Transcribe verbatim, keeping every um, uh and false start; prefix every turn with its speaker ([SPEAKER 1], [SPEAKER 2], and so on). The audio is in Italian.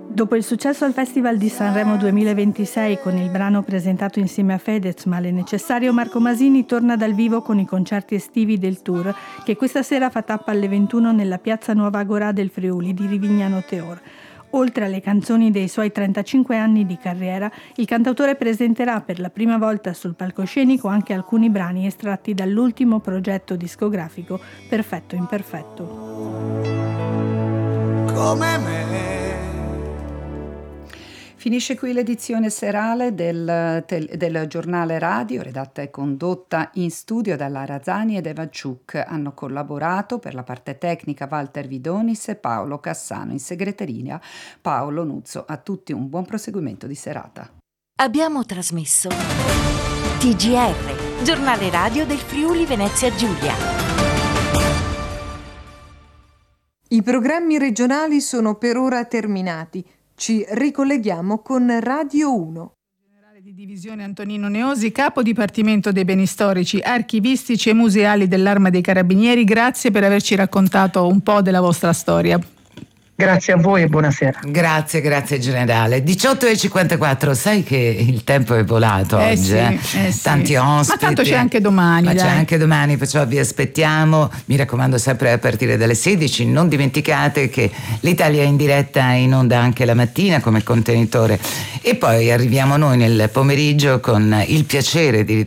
[SPEAKER 1] Dopo il successo al Festival di Sanremo duemilaventisei con il brano presentato insieme a Fedez, ma le necessario, Marco Masini torna dal vivo con i concerti estivi del tour, che questa sera fa tappa alle ventuno nella piazza Nuova Agorà del Friuli di Rivignano Teor. Oltre alle canzoni dei suoi trentacinque anni di carriera, il cantautore presenterà per la prima volta sul palcoscenico anche alcuni brani estratti dall'ultimo progetto discografico, Perfetto Imperfetto.
[SPEAKER 2] Come me.
[SPEAKER 3] Finisce qui l'edizione serale del, tel, del giornale radio, redatta e condotta in studio da Lara Zani ed Eva Ciuc. Hanno collaborato per la parte tecnica Walter Vidonis e Paolo Cassano. In segreteria Paolo Nuzzo. A tutti un buon proseguimento di serata.
[SPEAKER 4] Abbiamo trasmesso T G R, giornale radio del Friuli Venezia Giulia.
[SPEAKER 5] I programmi regionali sono per ora terminati. Ci ricolleghiamo con Radio uno.
[SPEAKER 6] Generale di divisione Antonino Neosi, capo dipartimento dei beni storici, archivistici e museali dell'Arma dei Carabinieri, grazie per averci raccontato un po' della vostra storia.
[SPEAKER 7] Grazie a voi e buonasera.
[SPEAKER 8] Grazie, grazie generale. diciotto e cinquantaquattro, sai che il tempo è volato
[SPEAKER 6] eh
[SPEAKER 8] oggi,
[SPEAKER 6] sì,
[SPEAKER 8] eh?
[SPEAKER 6] Eh sì.
[SPEAKER 8] Tanti ospiti.
[SPEAKER 6] Ma tanto c'è anche domani.
[SPEAKER 8] Ma
[SPEAKER 6] dai.
[SPEAKER 8] c'è anche domani, perciò vi aspettiamo. Mi raccomando, sempre a partire dalle sedici. Non dimenticate che l'Italia è in diretta in onda anche la mattina come contenitore. E poi arriviamo noi nel pomeriggio con il piacere di